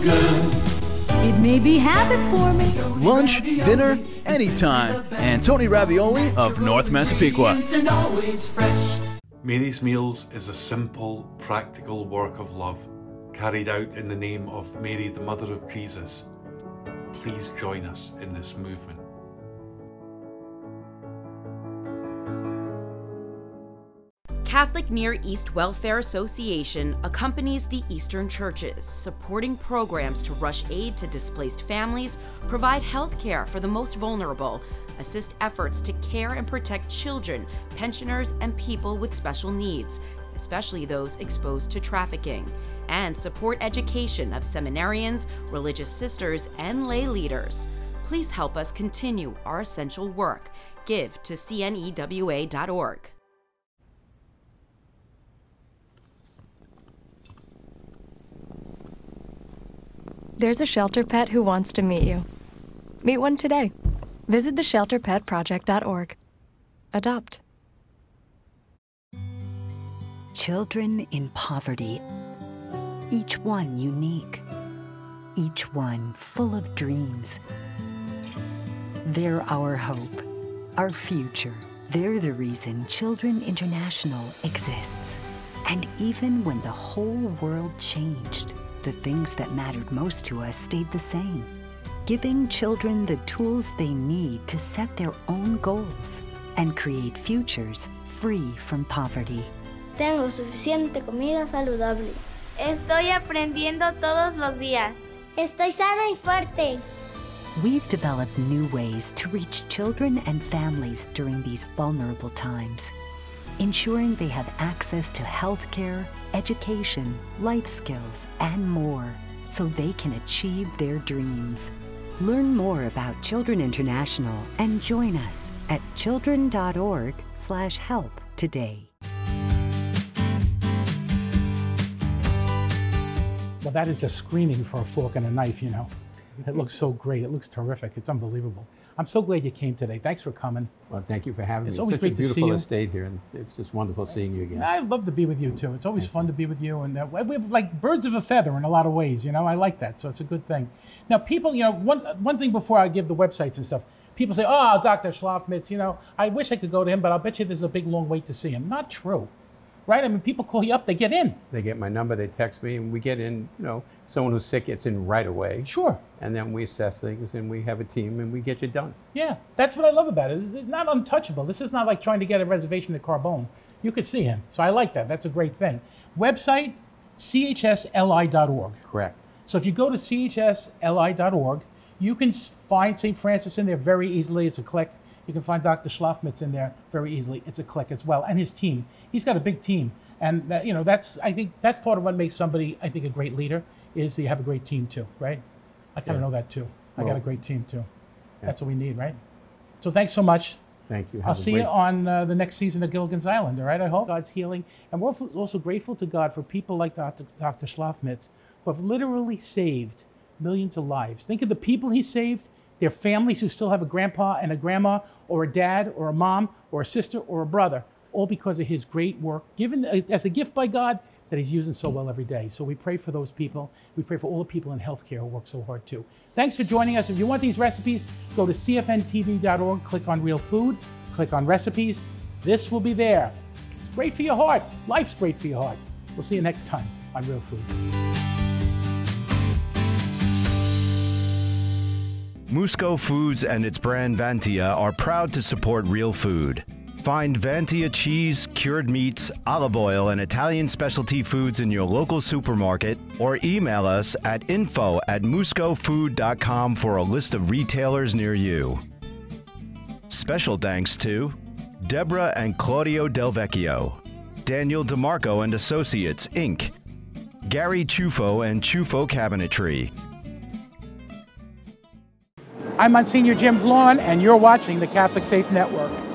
good. It may be habit forming. Lunch, dinner, anytime. Antoni Ravioli of North Massapequa. And always fresh. Mary's Meals is a simple, practical work of love, carried out in the name of Mary, the Mother of Jesus. Please join us in this movement. Catholic Near East Welfare Association accompanies the Eastern churches, supporting programs to rush aid to displaced families, provide health care for the most vulnerable, assist efforts to care and protect children, pensioners, and people with special needs, especially those exposed to trafficking, and support education of seminarians, religious sisters, and lay leaders. Please help us continue our essential work. Give to cnewa.org. There's a shelter pet who wants to meet you. Meet one today. Visit theshelterpetproject.org. Adopt. Children in poverty, each one unique, each one full of dreams. They're our hope, our future. They're the reason Children International exists. And even when the whole world changed, the things that mattered most to us stayed the same, giving children the tools they need to set their own goals and create futures free from poverty. Tengo suficiente comida saludable. Estoy aprendiendo todos los días. Estoy sana y fuerte. We've developed new ways to reach children and families during these vulnerable times, ensuring they have access to health care, education, life skills, and more, so they can achieve their dreams. Learn more about Children International and join us at children.org/help today. Well, that is just screaming for a fork and a knife, you know. It looks so great. It looks terrific. It's unbelievable. I'm so glad you came today. Thanks for coming. Well, thank you for having me. It's always such great a to see beautiful you. estate here, and it's just wonderful seeing you again. I love to be with you too. It's always fun to be with you, and we have like birds of a feather in a lot of ways. You know, I like that, so it's a good thing. Now, people, you know, one thing before I give the websites and stuff, people say, "Oh, Dr. Schlafmitz, you know, I wish I could go to him, but I'll bet you there's a big long wait to see him." Not true, right? I mean, people call you up, they get in. They get my number, they text me, and we get in. You know, someone who's sick gets in right away. Sure. And then we assess things, and we have a team, and we get you done. Yeah, that's what I love about it. It's not untouchable. This is not like trying to get a reservation at Carbone. You could see him. So I like that. That's a great thing. Website, chsli.org. Correct. So if you go to chsli.org, you can find St. Francis in there very easily. It's a click. You can find Dr. Schlafmitz in there very easily. It's a click as well. And his team. He's got a big team. And you know, I think that's part of what makes somebody, I think, a great leader, is you have a great team too, right? I kind of know that too. I got a great team too. That's what we need, right? So thanks so much. Thank you. I'll see you on the next season of Gilligan's Island, all right? I hope God's healing. And we're also grateful to God for people like Dr. Schlafmitz, who have literally saved millions of lives. Think of the people he saved, their families who still have a grandpa and a grandma, or a dad, or a mom, or a sister, or a brother, all because of his great work, given as a gift by God, that he's using so well every day. So we pray for those people. We pray for all the people in healthcare who work so hard too. Thanks for joining us. If you want these recipes, go to cfntv.org, click on Real Food, click on Recipes. This will be there. It's great for your heart. Life's great for your heart. We'll see you next time on Real Food. Musco Foods and its brand Vantia are proud to support Real Food. Find Vantia cheese, cured meats, olive oil, and Italian specialty foods in your local supermarket, or email us at info@muscofood.com for a list of retailers near you. Special thanks to Deborah and Claudio Del Vecchio, Daniel DeMarco and Associates, Inc., Gary Chufo and Chufo Cabinetry. I'm Monsignor Jim Vlon, and you're watching the Catholic Faith Network.